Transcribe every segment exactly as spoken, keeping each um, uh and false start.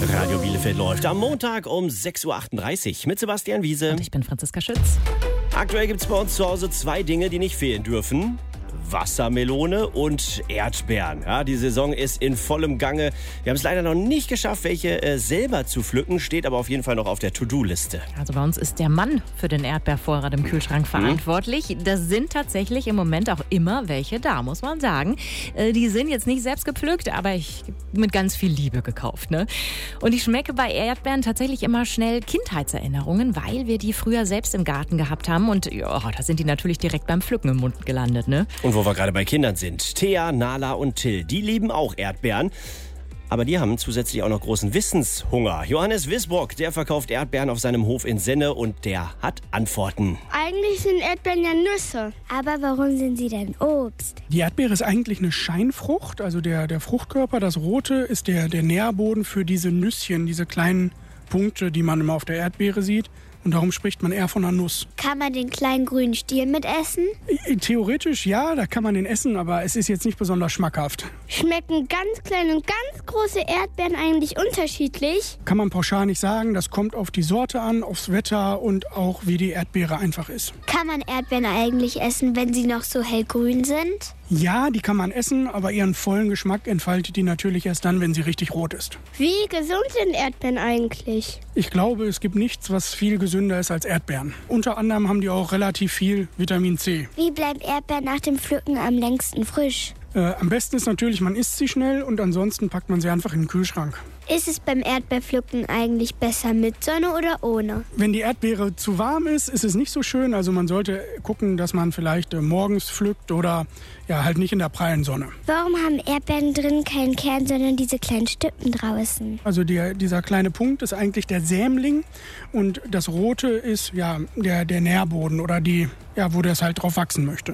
Radio Bielefeld läuft am Montag um sechs Uhr achtunddreißig mit Sebastian Wiese. Und ich bin Franziska Schütz. Aktuell gibt es bei uns zu Hause zwei Dinge, die nicht fehlen dürfen. Wassermelone und Erdbeeren. Ja, die Saison ist in vollem Gange. Wir haben es leider noch nicht geschafft, welche äh, selber zu pflücken, steht aber auf jeden Fall noch auf der To-Do-Liste. Also bei uns ist der Mann für den Erdbeervorrat im Kühlschrank verantwortlich. Das sind tatsächlich im Moment auch immer welche da, muss man sagen. Äh, die sind jetzt nicht selbst gepflückt, aber ich, mit ganz viel Liebe gekauft. Ne? Und ich schmecke bei Erdbeeren tatsächlich immer schnell Kindheitserinnerungen, weil wir die früher selbst im Garten gehabt haben. Und ja, da sind die natürlich direkt beim Pflücken im Mund gelandet. Ne? Und wo wir gerade bei Kindern sind, Thea, Nala und Till, die lieben auch Erdbeeren. Aber die haben zusätzlich auch noch großen Wissenshunger. Johannes Wisburg, der verkauft Erdbeeren auf seinem Hof in Senne und der hat Antworten. Eigentlich sind Erdbeeren ja Nüsse. Aber warum sind sie denn Obst? Die Erdbeere ist eigentlich eine Scheinfrucht. Also der, der Fruchtkörper, das Rote, ist der, der Nährboden für diese Nüsschen, diese kleinen Punkte, die man immer auf der Erdbeere sieht. Und darum spricht man eher von einer Nuss. Kann man den kleinen grünen Stiel mitessen? Theoretisch ja, da kann man den essen, aber es ist jetzt nicht besonders schmackhaft. Schmecken ganz kleine und ganz große Erdbeeren eigentlich unterschiedlich? Kann man pauschal nicht sagen, das kommt auf die Sorte an, aufs Wetter und auch wie die Erdbeere einfach ist. Kann man Erdbeeren eigentlich essen, wenn sie noch so hellgrün sind? Ja, die kann man essen, aber ihren vollen Geschmack entfaltet die natürlich erst dann, wenn sie richtig rot ist. Wie gesund sind Erdbeeren eigentlich? Ich glaube, es gibt nichts, was viel gesünder ist als Erdbeeren. Unter anderem haben die auch relativ viel Vitamin C. Wie bleibt Erdbeeren nach dem Pflücken am längsten frisch? Äh, am besten ist natürlich, man isst sie schnell und ansonsten packt man sie einfach in den Kühlschrank. Ist es beim Erdbeerpflücken eigentlich besser mit Sonne oder ohne? Wenn die Erdbeere zu warm ist, ist es nicht so schön. Also man sollte gucken, dass man vielleicht äh, morgens pflückt oder ja halt nicht in der prallen Sonne. Warum haben Erdbeeren drin keinen Kern, sondern diese kleinen Stücken draußen? Also der, dieser kleine Punkt ist eigentlich der Sämling und das Rote ist ja der, der Nährboden oder die, ja, wo das halt drauf wachsen möchte.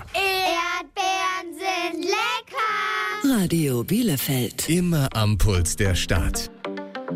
Erdbeeren sind lecker! Radio Bielefeld. Immer am Puls der Stadt.